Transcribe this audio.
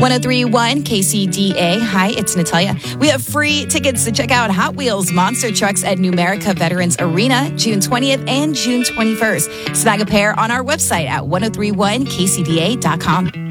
1031 KCDA. Hi, it's Natalia. We have free tickets to check out Hot Wheels Monster Trucks at Numerica Veterans Arena, June 20th and June 21st. Snag a pair on our website at 1031kcda.com.